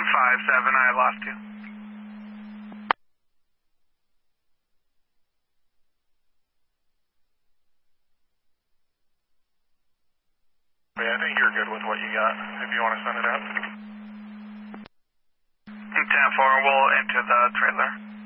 I lost you. Yeah, I think you're good with what you got, if you want to send it out. 10-4, we'll enter the trailer.